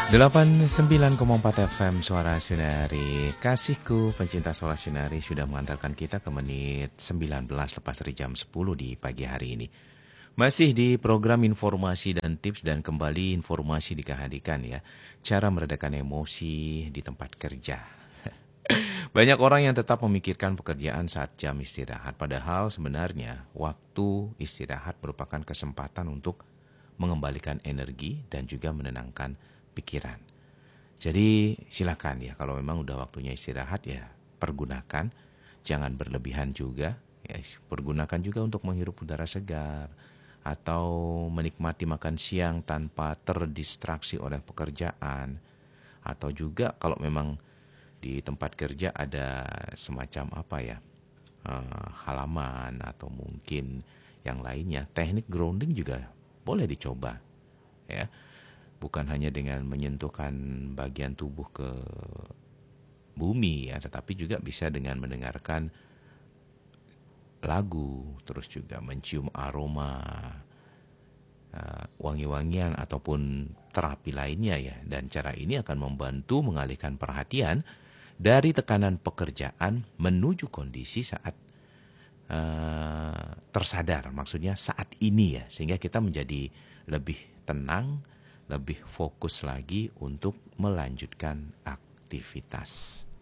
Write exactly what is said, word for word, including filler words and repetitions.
delapan puluh sembilan koma empat F M Suara Sunari. Kasihku pencinta Suara Sunari sudah mengantarkan kita ke menit sembilan belas lepas dari jam sepuluh di pagi hari ini. Masih di program informasi dan tips dan kembali informasi dikehadikan ya. Cara meredakan emosi di tempat kerja. Banyak orang yang tetap memikirkan pekerjaan saat jam istirahat. Padahal sebenarnya waktu istirahat merupakan kesempatan untuk mengembalikan energi dan juga menenangkan pikiran. Jadi silakan ya, kalau memang udah waktunya istirahat ya pergunakan, jangan berlebihan juga. Ya, pergunakan juga untuk menghirup udara segar atau menikmati makan siang tanpa terdistraksi oleh pekerjaan. Atau juga kalau memang di tempat kerja ada semacam apa ya, eh, halaman atau mungkin yang lainnya, teknik grounding juga boleh dicoba ya. Bukan hanya dengan menyentuhkan bagian tubuh ke bumi ya, tetapi juga bisa dengan mendengarkan lagu, terus juga mencium aroma uh, wangi-wangian ataupun terapi lainnya ya. Dan cara ini akan membantu mengalihkan perhatian dari tekanan pekerjaan menuju kondisi saat uh, tersadar, maksudnya saat ini ya, sehingga kita menjadi lebih tenang, lebih fokus lagi untuk melanjutkan aktivitas.